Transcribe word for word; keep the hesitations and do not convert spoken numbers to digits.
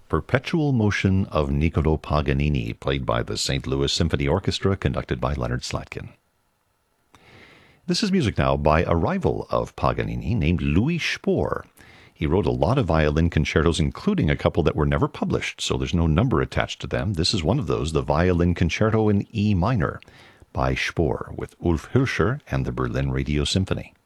Perpetual Motion of Niccolò Paganini, played by the Saint Louis Symphony Orchestra, conducted by Leonard Slatkin. This is music now by a rival of Paganini named Louis Spohr. He wrote a lot of violin concertos, including a couple that were never published, so there's no number attached to them. This is one of those, the Violin Concerto in E minor by Spohr, with Ulf Hilscher and the Berlin Radio Symphony.